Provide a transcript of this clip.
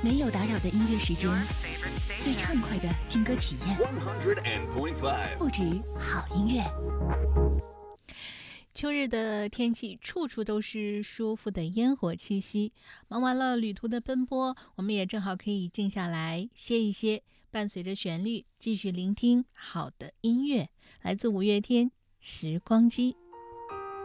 没有打扰的音乐时间，最畅快的听歌体验，不止好音乐。 秋日的天气，处处都是舒服的烟火气息。忙完了旅途的奔波，我们也正好可以静下来歇一歇，伴随着旋律继续聆听好的音乐。来自五月天《时光机》。